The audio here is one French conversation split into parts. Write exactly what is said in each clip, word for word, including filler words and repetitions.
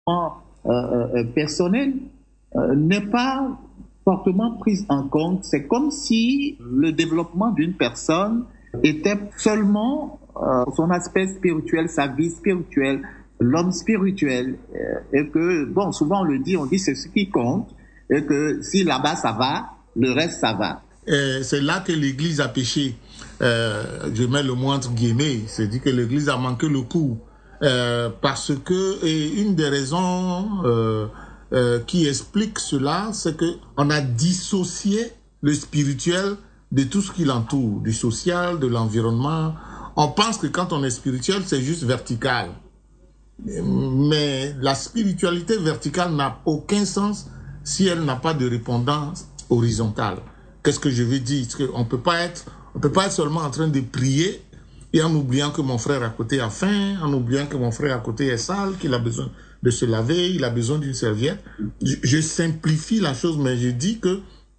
euh, personnel euh, n'est pas fortement prise en compte. C'est comme si le développement d'une personne était seulement euh, son aspect spirituel, sa vie spirituelle, l'homme spirituel, euh, et que, bon, souvent on le dit, on dit c'est ce qui compte, et que si là-bas ça va, le reste ça va. Euh, c'est là que l'Église a péché. Euh, je mets le mot entre guillemets, c'est dit que l'Église a manqué le coup. Euh, parce que, et une des raisons euh, euh, qui explique cela, c'est que on a dissocié le spirituel de tout ce qui l'entoure, du social, de l'environnement. On pense que quand on est spirituel, c'est juste vertical. Mais la spiritualité verticale n'a aucun sens si elle n'a pas de répondance horizontale. Qu'est-ce que je veux dire? On peut pas être, on peut pas être seulement en train de prier et en oubliant que mon frère à côté a faim, en oubliant que mon frère à côté est sale, qu'il a besoin de se laver, il a besoin d'une serviette. Je, je simplifie la chose, mais je dis que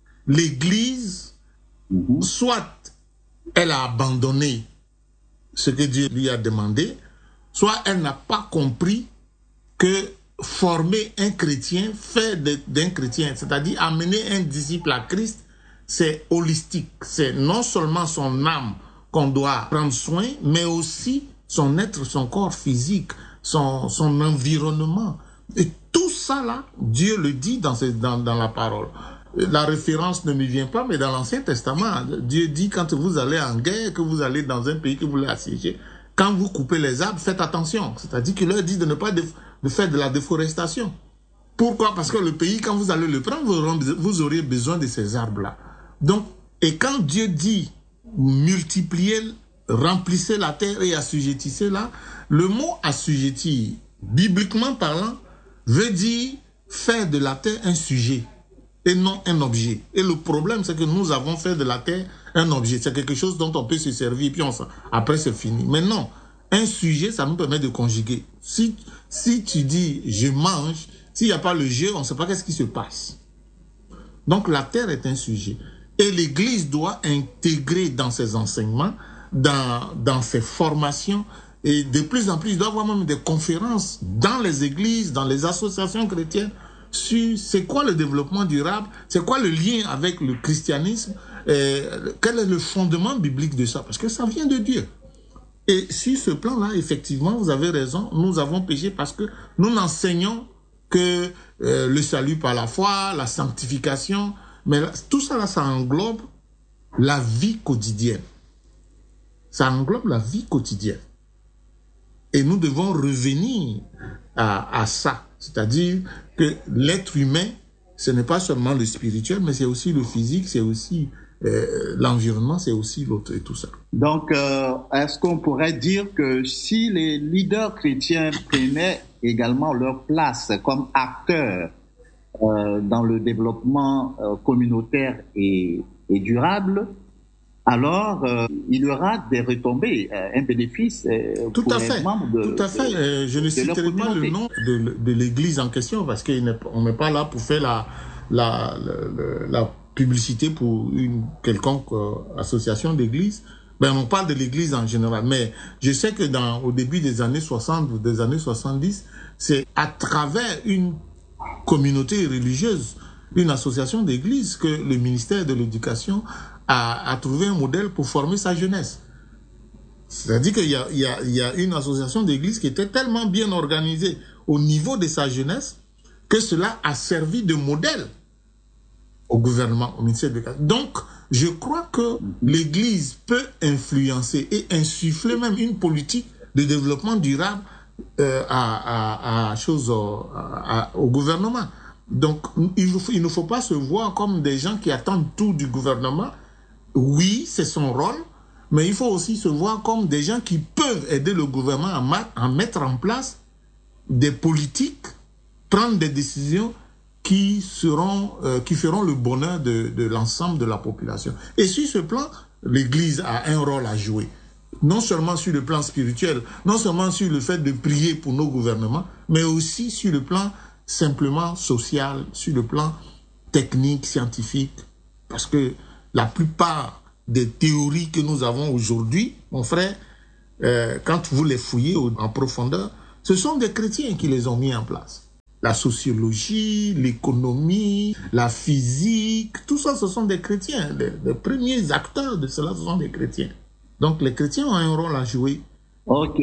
l'Église, mm-hmm. soit elle a abandonné ce que Dieu lui a demandé, soit elle n'a pas compris que former un chrétien, faire d'un chrétien, c'est-à-dire amener un disciple à Christ, c'est holistique. C'est non seulement son âme qu'on doit prendre soin, mais aussi son être, son corps physique, son, son environnement. Et tout ça là, Dieu le dit dans, ce, dans, dans la parole. La référence ne me vient pas, mais dans l'Ancien Testament, Dieu dit quand vous allez en guerre, que vous allez dans un pays que vous voulez assiéger, quand vous coupez les arbres, faites attention. C'est-à-dire qu'il leur dit de ne pas de, de faire de la déforestation. Pourquoi? Parce que le pays, quand vous allez le prendre, vous aurez, vous aurez besoin de ces arbres-là. Donc, et quand Dieu dit multipliez, remplissez la terre et assujettissez-la, le mot assujettir, bibliquement parlant, veut dire faire de la terre un sujet et non un objet. Et le problème, c'est que nous avons fait de la terre un objet. C'est quelque chose dont on peut se servir, puis on, après c'est fini. Mais non, un sujet, ça nous permet de conjuguer. Si, si tu dis je mange, s'il n'y a pas le jeu, on ne sait pas qu'est-ce qui se passe. Donc la terre est un sujet. Et l'Église doit intégrer dans ses enseignements, dans, dans ses formations, et de plus en plus, il doit y avoir même des conférences dans les églises, dans les associations chrétiennes, sur c'est quoi le développement durable, c'est quoi le lien avec le christianisme, euh, quel est le fondement biblique de ça, parce que ça vient de Dieu. Et sur ce plan-là, effectivement, vous avez raison, nous avons péché parce que nous n'enseignons que euh, le salut par la foi, la sanctification, mais là, tout ça, là, ça englobe la vie quotidienne. Ça englobe la vie quotidienne. Et nous devons revenir à, à ça. C'est-à-dire que l'être humain, ce n'est pas seulement le spirituel, mais c'est aussi le physique, c'est aussi euh, l'environnement, c'est aussi l'autre et tout ça. Donc, euh, est-ce qu'on pourrait dire que si les leaders chrétiens prenaient également leur place comme acteurs euh, dans le développement euh, communautaire et, et durable, alors euh, il y aura des retombées, euh, un bénéfice euh, tout pour à les fait, membres de, tout à fait. de, euh, je ne citerai pas le nom de, de l'église en question parce qu'on n'est pas là pour faire la, la, la, la publicité pour une quelconque euh, association d'église. Ben, on parle de l'église en général, mais je sais que dans, au début des années soixante ou des années soixante-dix, c'est à travers une communauté religieuse, une association d'église que le ministère de l'Éducation a, a trouvé un modèle pour former sa jeunesse. C'est-à-dire qu'il y a, il y, a, il y a une association d'église qui était tellement bien organisée au niveau de sa jeunesse que cela a servi de modèle au gouvernement, au ministère de l'Éducation. Donc, je crois que l'église peut influencer et insuffler même une politique de développement durable euh, à, à, à, chose, à, à, au gouvernement. Donc, il, il ne faut pas se voir comme des gens qui attendent tout du gouvernement. Oui, c'est son rôle, mais il faut aussi se voir comme des gens qui peuvent aider le gouvernement à, à mettre en place des politiques, prendre des décisions qui seront, euh, qui feront le bonheur de, de l'ensemble de la population. Et sur ce plan, l'Église a un rôle à jouer. Non seulement sur le plan spirituel, non seulement sur le fait de prier pour nos gouvernements, mais aussi sur le plan simplement social, sur le plan technique, scientifique. Parce que la plupart des théories que nous avons aujourd'hui, mon frère, euh, quand vous les fouillez en profondeur, ce sont des chrétiens qui les ont mis en place. la sociologie, l'économie, la physique, tout ça, ce sont des chrétiens. Les, les premiers acteurs de cela, ce sont des chrétiens. Donc, les chrétiens ont un rôle à jouer. Ok.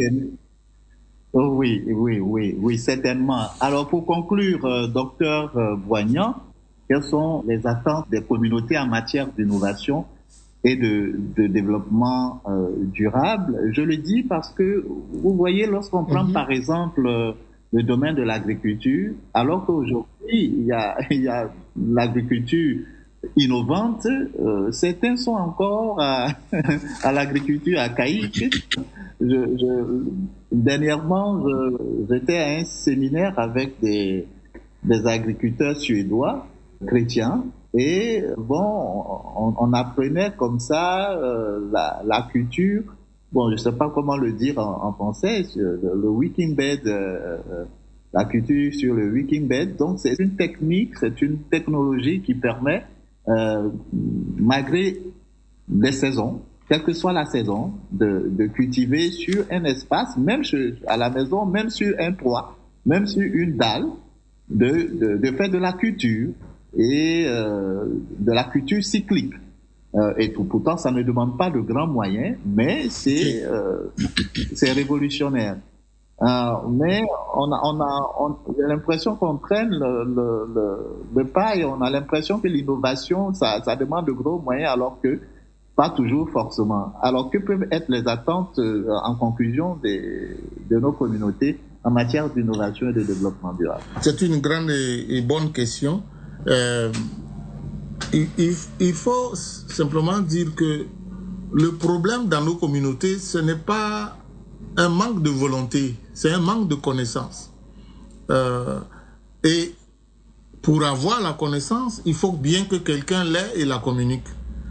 Oh, oui, oui, oui, oui, certainement. Alors, pour conclure, euh, docteur euh, Boignan, quelles sont les attentes des communautés en matière d'innovation et de, de développement euh, durable? Je le dis parce que, vous voyez, lorsqu'on prend mm-hmm. par exemple euh, le domaine de l'agriculture, alors qu'aujourd'hui, il y a, il y a l'agriculture innovante, euh, certains sont encore à, à l'agriculture archaïque. Je, je, dernièrement, je, j'étais à un séminaire avec des, des agriculteurs suédois, chrétiens, et bon, on, on apprenait comme ça euh, la, la culture. Bon, je sais pas comment le dire en, en français, le, le wicking bed, euh, la culture sur le wicking bed. Donc, c'est une technique, c'est une technologie qui permet, euh, malgré les saisons, quelle que soit la saison, de, de cultiver sur un espace, même sur, à la maison, même sur un toit, même sur une dalle, de, de, de faire de la culture et euh, de la culture cyclique. Euh, et tout, pourtant, ça ne demande pas de grands moyens, mais c'est euh, c'est révolutionnaire. Euh, mais on a, on a, on, j'ai l'impression qu'on traîne le, le, le, le pas et on a l'impression que l'innovation, ça, ça demande de gros moyens, alors que pas toujours forcément. Alors, que peuvent être les attentes euh, en conclusion des, de nos communautés en matière d'innovation et de développement durable? C'est une grande et, et bonne question. Euh, il, il, il faut simplement dire que le problème dans nos communautés, ce n'est pas un manque de volonté, c'est un manque de connaissance. Euh, et pour avoir la connaissance, il faut bien que quelqu'un l'ait et la communique.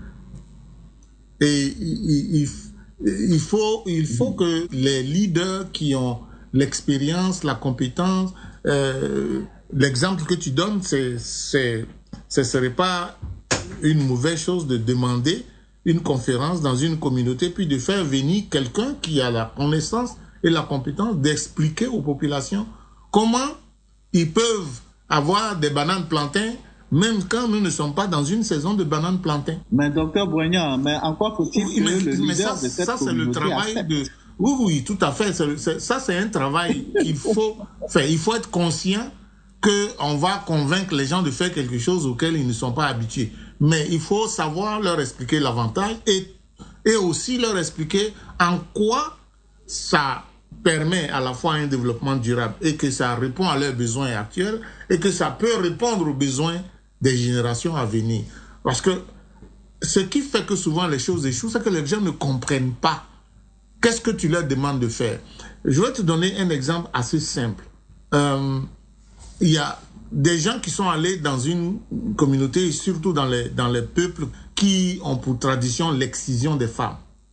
Et il, il, il, faut, il faut que les leaders qui ont l'expérience, la compétence, euh, l'exemple que tu donnes, c'est, c'est, ce ne serait pas une mauvaise chose de demander une conférence dans une communauté, puis de faire venir quelqu'un qui a la connaissance et la compétence d'expliquer aux populations comment ils peuvent avoir des bananes plantains même quand nous ne sommes pas dans une saison de bananes plantains. Mais docteur Boignan, mais encore faut-il oui, que mais, le mais leader ça, de cette ça c'est le travail accepte. de... Oui, oui, tout à fait. C'est, c'est, ça, c'est un travail qu'il faut faire. Il faut être conscient qu'on va convaincre les gens de faire quelque chose auquel ils ne sont pas habitués. Mais il faut savoir leur expliquer l'avantage et, et aussi leur expliquer en quoi ça permet à la fois un développement durable et que ça répond à leurs besoins actuels et que ça peut répondre aux besoins des générations à venir. Parce que ce qui fait que souvent les choses échouent, c'est que les gens ne comprennent pas qu'est-ce que tu leur demandes de faire. Je vais te donner un exemple assez simple. Euh, il y a des gens qui sont allés dans une communauté, surtout dans les, dans les peuples qui ont pour tradition l'excision des femmes.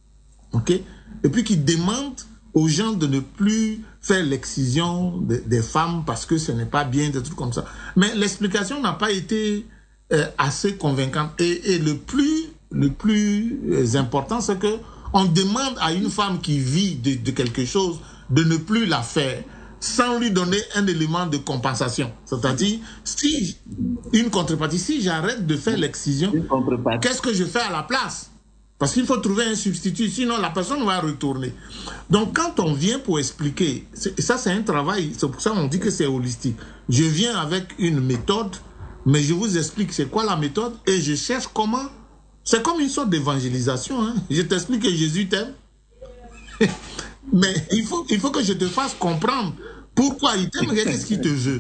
OK? Et puis qui demandent aux gens de ne plus faire l'excision de, des femmes parce que ce n'est pas bien, des trucs comme ça. Mais l'explication n'a pas été euh, assez convaincante. Et, et le plus, le plus euh, important, c'est que on demande à une femme qui vit de, de quelque chose de ne plus la faire sans lui donner un élément de compensation. C'est-à-dire, si une contrepartie, si j'arrête de faire l'excision, qu'est-ce que je fais à la place? Parce qu'il faut trouver un substitut, sinon la personne va retourner. Donc quand on vient pour expliquer, ça c'est un travail, c'est pour ça qu'on dit que c'est holistique. Je viens avec une méthode, mais je vous explique c'est quoi la méthode et je cherche comment. C'est comme une sorte d'évangélisation. Hein. Je t'explique que Jésus t'aime. Mais il faut, il faut que je te fasse comprendre pourquoi il t'aime et qu'est-ce qu'il te veut.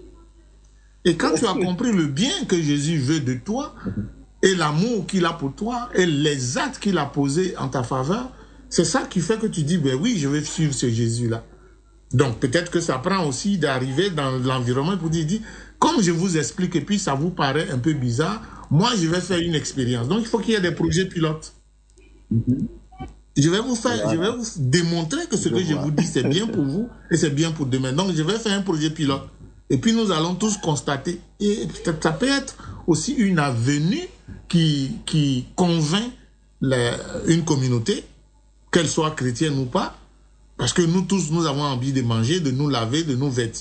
Et quand tu as compris le bien que Jésus veut de toi, et l'amour qu'il a pour toi, et les actes qu'il a posés en ta faveur, c'est ça qui fait que tu dis, ben oui, je vais suivre ce Jésus-là. Donc peut-être que ça prend aussi d'arriver dans l'environnement pour dire, comme je vous explique, et puis ça vous paraît un peu bizarre, moi je vais faire une expérience. Donc il faut qu'il y ait des projets pilotes. Mm-hmm. Je vais vous faire, voilà. Je vais vous démontrer que ce je que vois. je vous dis, c'est bien pour vous et c'est bien pour demain. Donc, je vais faire un projet pilote. Et puis, nous allons tous constater. Et ça peut être aussi une avenue qui, qui convainc la, une communauté, qu'elle soit chrétienne ou pas. Parce que nous tous, nous avons envie de manger, de nous laver, de nous vêtir.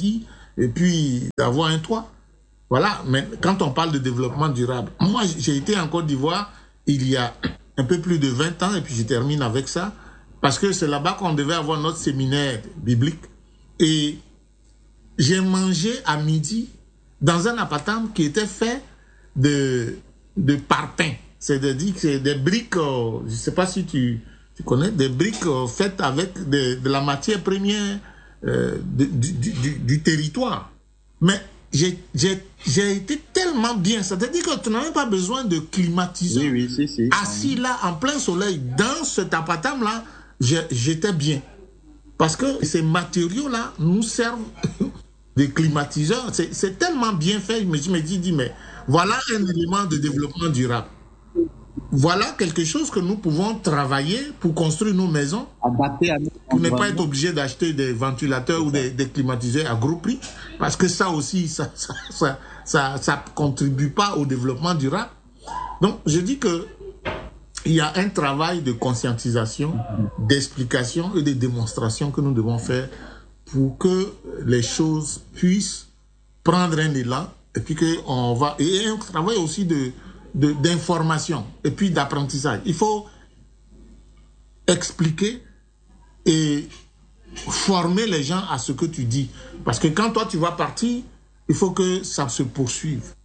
et puis d'avoir un toit. Voilà, mais quand on parle de développement durable, moi j'ai été en Côte d'Ivoire il y a un peu plus de vingt ans, et puis je termine avec ça, parce que c'est là-bas qu'on devait avoir notre séminaire biblique. Et j'ai mangé à midi dans un appartement qui était fait de, de parpaing. C'est-à-dire que c'est des briques, euh, je ne sais pas si tu, tu connais, des briques euh, faites avec de, de la matière première euh, de, du, du, du territoire. Mais j'ai été tellement bien, c'est-à-dire que tu n'avais pas besoin de climatiseur. Oui, oui, si, si. Assis là, en plein soleil, dans cet appartement-là, j'étais bien. Parce que ces matériaux-là nous servent de climatiseurs. C'est tellement bien fait, mais je me dis, dis, mais voilà un élément de développement durable. Voilà quelque chose que nous pouvons travailler pour construire nos maisons, pour ne pas être obligé d'acheter des ventilateurs ou des, des climatiseurs à gros prix, parce que ça aussi, ça ça, ça, ça, ça contribue pas au développement durable. Donc, je dis que il y a un travail de conscientisation, d'explication et de démonstration que nous devons faire pour que les choses puissent prendre un élan, et puis qu'on va, et un travail aussi de d'information et puis d'apprentissage. Il faut expliquer et former les gens à ce que tu dis. Parce que quand toi tu vas partir, il faut que ça se poursuive.